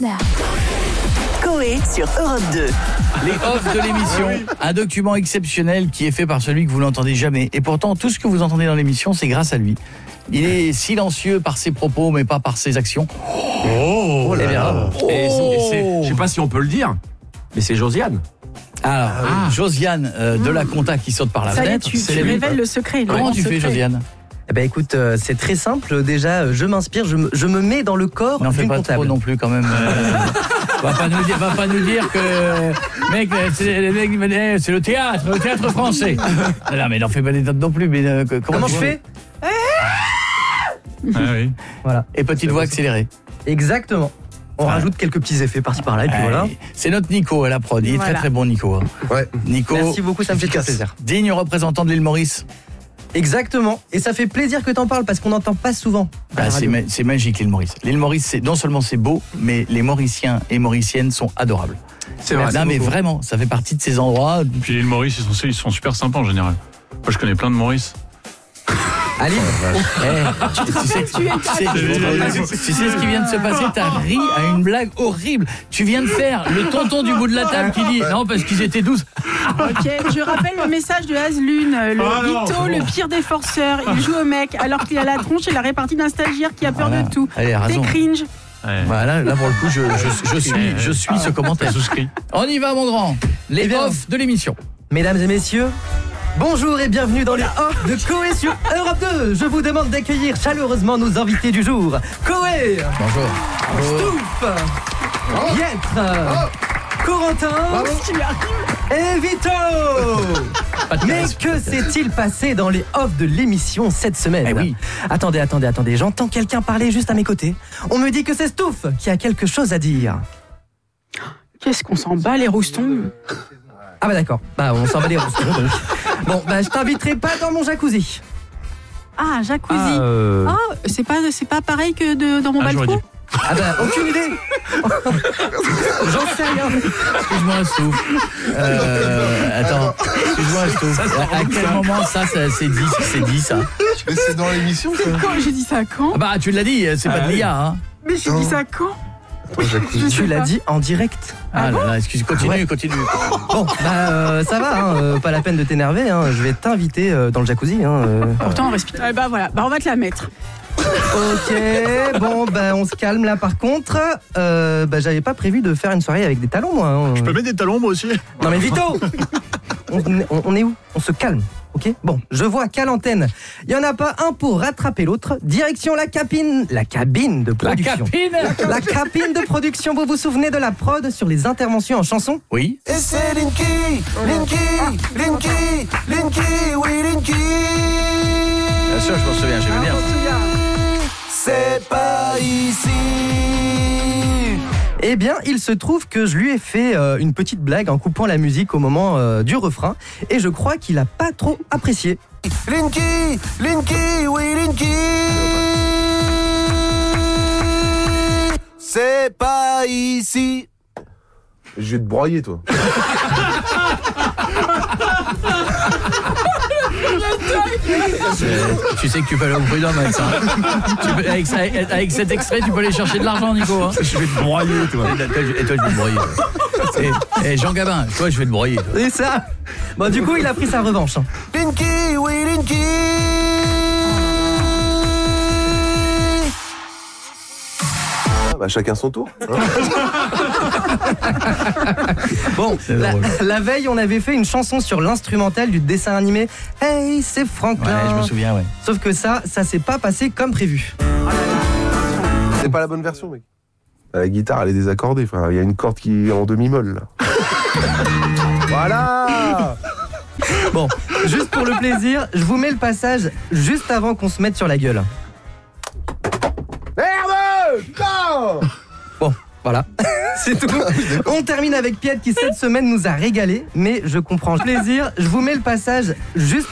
Coé sur Europe 2. Les offs de l'émission, un document exceptionnel qui est fait par celui que vous n'entendez jamais. Et pourtant, tout ce que vous entendez dans l'émission, c'est grâce à lui. Il est silencieux par ses propos, mais pas par ses actions. Oh là là. Je sais pas si on peut le dire, mais c'est Josiane. Alors, Josiane de la compta qui saute par la Ça y est, fenêtre. tu révèles le secret. Comment tu fais, Josiane? Eh ben écoute, c'est très simple. Déjà, je m'inspire, je me mets dans le corps N'en fais d'une pas comptable. trop non plus quand même. Va pas nous dire que mec, c'est le théâtre français. Non mais n'en fais pas des notes non plus. Mais Comment je fais? Oui. Voilà. Et petite voix accélérée. Exactement. On rajoute quelques petits effets par-ci par-là et puis voilà. C'est notre Nico à la prod. Il est très très bon, Nico. Ouais. Nico. Merci beaucoup, ça me fait très plaisir. Digne représentant de l'île Maurice. Exactement. Et ça fait plaisir que t'en parles parce qu'on n'entend pas souvent. C'est magique l'île Maurice. L'île Maurice, non seulement c'est beau, mais les Mauriciens et Mauriciennes sont adorables. C'est vrai. Non mais vraiment, ça fait partie de ces endroits. Puis l'île Maurice, ils sont super sympas en général. Moi, je connais plein de Maurice. Allez. Tu sais ce qui vient de se passer? T'as ri à une blague horrible. Tu viens de faire le tonton du bout de la table qui dit non parce qu'ils étaient 12. Ok, je rappelle le message de Azlune, Vito, le pire des forceurs. Il joue au mec alors qu'il a la tronche et la répartie d'un stagiaire qui a peur de tout. Allez, T'es raison. cringe. Ouais. Voilà, là pour le coup, je suis ce commentaire. Souscrit. On y va mon grand. Les offs de l'émission. Mesdames et messieurs, bonjour et bienvenue dans les offs de Coé sur Europe 2. Je vous demande d'accueillir chaleureusement nos invités du jour. Coé, Bonjour. Stouff, Pietre, Corentin et Vito. Mais que s'est-il passé dans les offs de l'émission cette semaine? Eh oui. Attendez, j'entends quelqu'un parler juste à mes côtés. On me dit que c'est Stouff qui a quelque chose à dire. Qu'est-ce qu'on s'en bat les roustons? Ah bah d'accord, on s'en va les roustons donc. Bon, je t'inviterai pas dans mon jacuzzi. Ah, jacuzzi. C'est pas pareil que dans mon balcon. Ah bah, aucune idée. J'en sais rien. Excuse-moi Stouff. Attends, excuse-moi Stouff. À quel moment ça c'est dit ça? Mais c'est dans l'émission ça. Quand j'ai dit ça quand? Ah bah tu l'as dit, c'est pas de l'IA hein. Mais j'ai dit ça quand? Tu l'as dit en direct. Ah là là, excuse, continue. Bon, ça va, pas la peine de t'énerver, je vais t'inviter dans le jacuzzi. Pourtant on respire. Voilà, on va te la mettre. Ok, bon, on se calme là par contre. J'avais pas prévu de faire une soirée avec des talons moi. Je peux mettre des talons moi aussi? Non mais Vito, on est où? On se calme. Ok, bon, je vois qu'à l'antenne, il n'y en a pas un pour rattraper l'autre. Direction la cabine de production. La cabine de production, vous vous souvenez de la prod sur les interventions en chanson? Oui. Et c'est Linky, oui Linky. Bien sûr, je m'en souviens, j'aimais bien. C'est pas ici. Eh bien, il se trouve que je lui ai fait une petite blague en coupant la musique au moment du refrain et je crois qu'il a pas trop apprécié. Linky, oui Linky. C'est pas ici. Je vais te broyer toi. Tu sais que tu peux aller au prud'homme avec ça. Avec cet extrait, tu peux aller chercher de l'argent, Nico. Hein. Je vais te broyer, toi. Et toi, je vais te broyer. Et Jean Gabin, toi, je vais te broyer. C'est ça. Bon, du coup, il a pris sa revanche. Linky, oui Linky. Chacun son tour. Bon, la veille, on avait fait une chanson sur l'instrumental du dessin animé Hey, c'est Franklin. Ouais, je me souviens, ouais. Sauf que ça s'est pas passé comme prévu. C'est pas la bonne version, mec. La guitare, elle est désaccordée. Enfin, il y a une corde qui est en demi-molle, là. Voilà. Bon, juste pour le plaisir, je vous mets le passage juste avant qu'on se mette sur la gueule. Merde! Putain! Bon, voilà, c'est tout. On termine avec Piette qui cette semaine nous a régalé, mais je comprends le plaisir. Je vous mets le passage juste